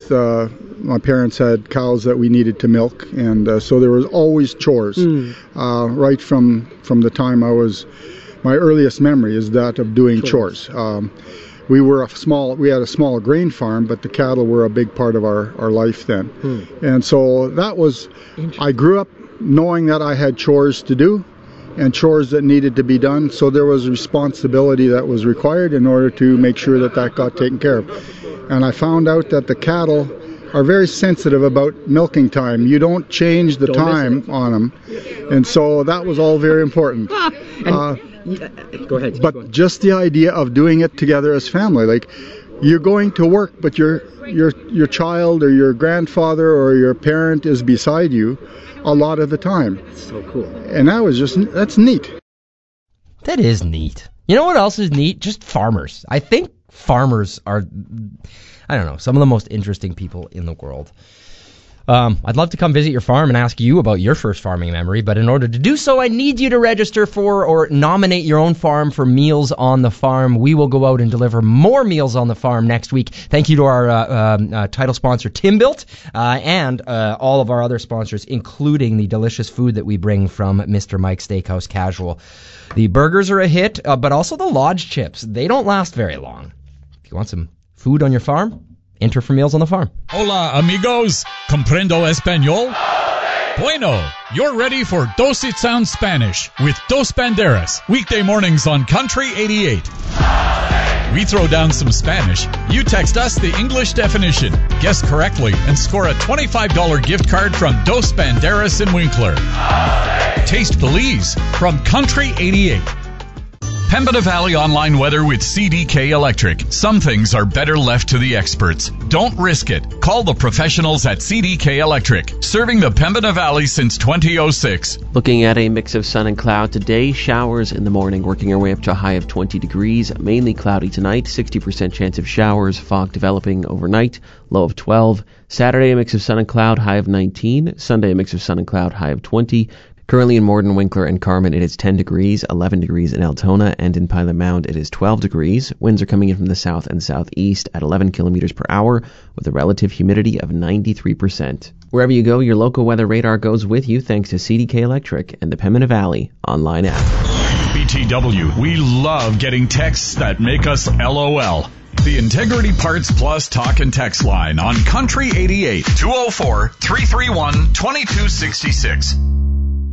My parents had cows that we needed to milk, and so there was always chores. Right from the time my earliest memory is that of doing chores. We had a small grain farm, but the cattle were a big part of our life then. And so I grew up knowing that I had chores to do and chores that needed to be done. So there was responsibility that was required in order to make sure that got taken care of. And I found out that the cattle are very sensitive about milking time. You don't change the time on them. And so that was all very important. Go ahead. But just the idea of doing it together as family, like you're going to work, but your child or your grandfather or your parent is beside you a lot of the time. That's so cool. And that's neat. That is neat. You know what else is neat? Just farmers. I think farmers are, I don't know, some of the most interesting people in the world. I'd love to come visit your farm and ask you about your first farming memory, but in order to do so, I need you to register for or nominate your own farm for Meals on the Farm. We will go out and deliver more Meals on the Farm next week. Thank you to our title sponsor, Timbuilt, and all of our other sponsors, including the delicious food that we bring from Mr. Mike's Steakhouse Casual. The burgers are a hit, but also the Lodge chips. They don't last very long. If you want some food on your farm, enter for Meals on the Farm. Hola, amigos. Comprendo español? Bueno, you're ready for Dos It Sounds Spanish with Dos Banderas, weekday mornings on Country 88. We throw down some Spanish. You text us the English definition, guess correctly, and score a $25 gift card from Dos Banderas in Winkler. Taste Belize from Country 88. Pembina Valley online weather with CDK Electric. Some things are better left to the experts. Don't risk it. Call the professionals at CDK Electric, serving the Pembina Valley since 2006. Looking at a mix of sun and cloud today, showers in the morning, working our way up to a high of 20 degrees, mainly cloudy tonight, 60% chance of showers, fog developing overnight, low of 12. Saturday, a mix of sun and cloud, high of 19. Sunday, a mix of sun and cloud, high of 20. Currently in Morden, Winkler, and Carman, it is 10 degrees, 11 degrees in Altona, and in Pilot Mound, it is 12 degrees. Winds are coming in from the south and southeast at 11 kilometers per hour, with a relative humidity of 93%. Wherever you go, your local weather radar goes with you thanks to CDK Electric and the Pembina Valley online app. BTW, we love getting texts that make us LOL. The Integrity Parts Plus talk and text line on Country 88, 204-331-2266.